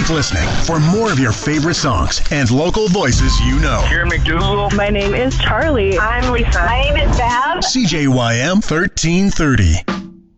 Keep listening for more of your favorite songs and local voices you know. Karen McDougal. My name is Charlie. I'm Lisa. My name is Bev. CJYM 1330.